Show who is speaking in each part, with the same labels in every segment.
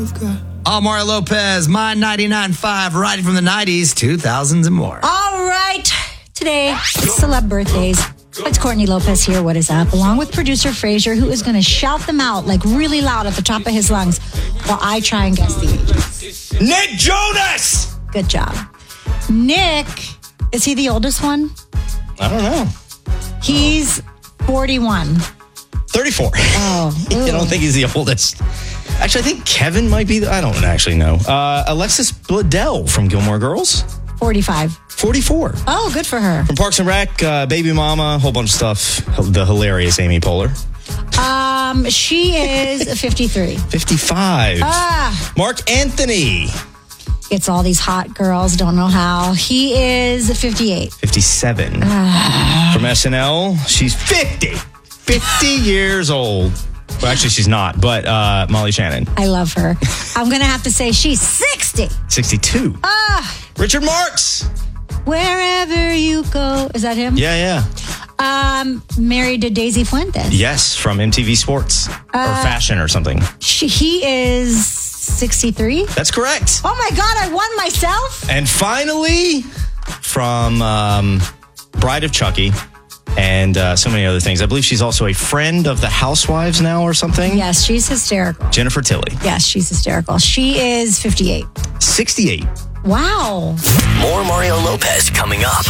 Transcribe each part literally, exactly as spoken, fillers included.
Speaker 1: I'm Mario Lopez, my ninety-nine point five, riding from the nineties, two thousands, and more.
Speaker 2: All right. Today, celeb birthdays. It's Courtney Lopez here. What is up? Along with producer Frazier, who is going to shout them out like really loud at the top of his lungs while I try and guess the ages.
Speaker 1: Nick Jonas!
Speaker 2: Good job. Nick, is he the oldest one?
Speaker 3: I don't know.
Speaker 2: He's forty-one.
Speaker 3: thirty-four.
Speaker 2: Oh.
Speaker 3: I don't think he's the oldest. Actually, I think Kevin might be. The, I don't actually know. Uh, Alexis Bledel from Gilmore Girls.
Speaker 2: forty-five.
Speaker 3: forty-four.
Speaker 2: Oh, good for her.
Speaker 3: From Parks and Rec, uh, Baby Mama, a whole bunch of stuff. The hilarious Amy Poehler.
Speaker 2: Um, she is fifty-three.
Speaker 3: fifty-five.
Speaker 2: Ah.
Speaker 3: Mark Anthony.
Speaker 2: It's all these hot girls, don't know how. He is fifty-eight.
Speaker 3: fifty-seven.
Speaker 2: Ah.
Speaker 3: From S N L, she's fifty. fifty years old. Well, actually, she's not, but uh, Molly Shannon.
Speaker 2: I love her. I'm going to have to say she's sixty.
Speaker 3: sixty-two.
Speaker 2: Ah.
Speaker 3: Richard Marx.
Speaker 2: Wherever you go. Is that him?
Speaker 3: Yeah,
Speaker 2: yeah. Um, married to Daisy Fuentes.
Speaker 3: Yes, from M T V Sports uh, or Fashion or something.
Speaker 2: She, he is sixty-three.
Speaker 3: That's correct.
Speaker 2: Oh my God, I won myself.
Speaker 3: And finally, from um, Bride of Chucky and uh, so many other things. I believe she's also a friend of the Housewives now or something.
Speaker 2: Yes, she's hysterical.
Speaker 3: Jennifer Tilly.
Speaker 2: Yes, she's hysterical. She is fifty-eight.
Speaker 3: sixty-eight.
Speaker 2: Wow.
Speaker 4: More Mario Lopez coming up.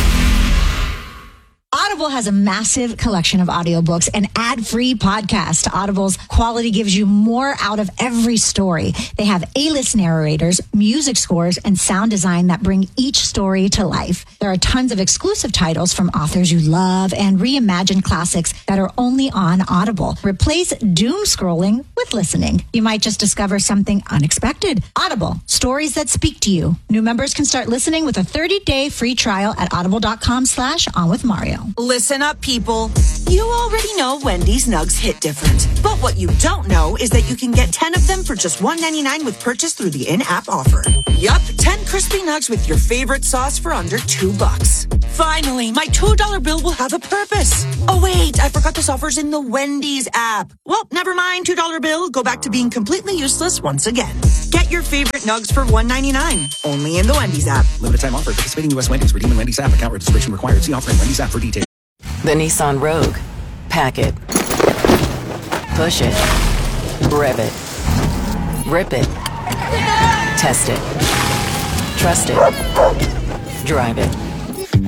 Speaker 2: Audible has a massive collection of audiobooks and ad-free podcasts. Audible's quality gives you more out of every story. They have A-list narrators, music scores, and sound design that bring each story to life. There are tons of exclusive titles from authors you love and reimagined classics that are only on Audible. Replace doom scrolling with listening. You might just discover something unexpected. Audible, stories that speak to you. New members can start listening with a thirty-day free trial at audible.com slash on with Mario.
Speaker 5: Listen up, people. You already know Wendy's Nugs hit different. But what you don't know is that you can get ten of them for just one ninety-nine with purchase through the in-app offer. Yup, ten crispy nugs with your favorite sauce for under two bucks. Finally, my two dollar bill will have a purpose. Oh, wait, I forgot this offer's in the Wendy's app. Well, never mind, two dollar bill. Go back to being completely useless once again. Get your favorite nugs for one ninety-nine. Only in the Wendy's app.
Speaker 6: Limited time offer. Participating U S Wendy's. Redeem in Wendy's app. Account registration required. See offer in Wendy's app for details.
Speaker 7: The Nissan Rogue. Pack it. Push it. Rev it. Rip it. Test it. Trust it. Drive it.